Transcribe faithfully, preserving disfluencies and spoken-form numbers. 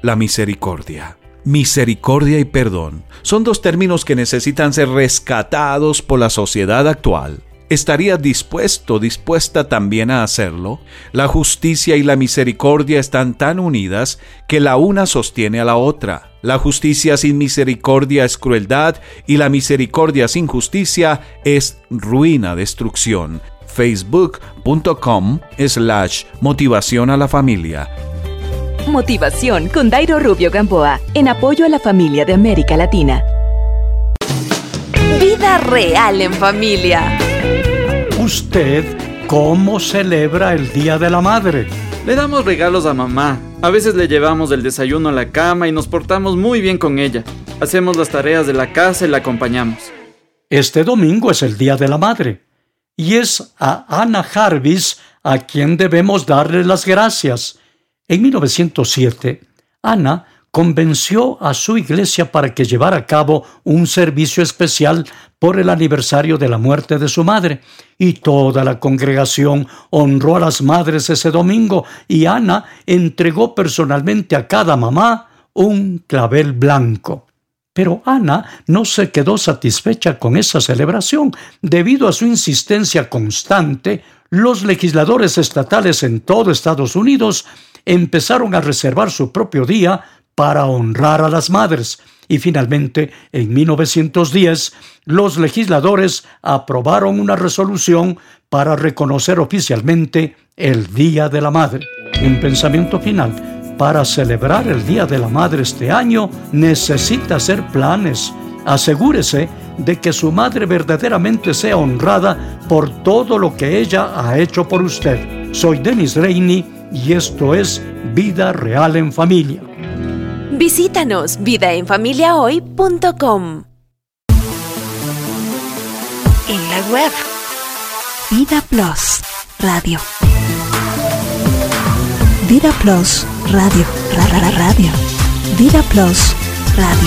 la misericordia. Misericordia y perdón son dos términos que necesitan ser rescatados por la sociedad actual. ¿Estarías dispuesto, dispuesta también a hacerlo? La justicia y la misericordia están tan unidas que la una sostiene a la otra. La justicia sin misericordia es crueldad y la misericordia sin justicia es ruina, destrucción. Facebook.com slash motivación a la familia. Motivación con Dairo Rubio Gamboa, en apoyo a la familia de América Latina. Vida real en familia. ¿Usted cómo celebra el Día de la Madre? Le damos regalos a mamá. A veces le llevamos el desayuno a la cama y nos portamos muy bien con ella. Hacemos las tareas de la casa y la acompañamos. Este domingo es el Día de la Madre. Y es a Anna Jarvis a quien debemos darle las gracias. En mil novecientos siete, Anna convenció a su iglesia para que llevara a cabo un servicio especial por el aniversario de la muerte de su madre, y toda la congregación honró a las madres ese domingo, y Ana entregó personalmente a cada mamá un clavel blanco. Pero Ana no se quedó satisfecha con esa celebración. Debido a su insistencia constante, los legisladores estatales en todo Estados Unidos empezaron a reservar su propio día para honrar a las madres. Y finalmente, en mil novecientos diez, los legisladores aprobaron una resolución para reconocer oficialmente el Día de la Madre. Un pensamiento final. Para celebrar el Día de la Madre este año, necesita hacer planes. Asegúrese de que su madre verdaderamente sea honrada por todo lo que ella ha hecho por usted. Soy Dennis Rainey y esto es Vida Real en Familia. Visítanos vida en familia hoy punto com. En la web Vida Plus Radio. Vida Plus Radio. Ra, ra, ra, radio. Vida Plus Radio.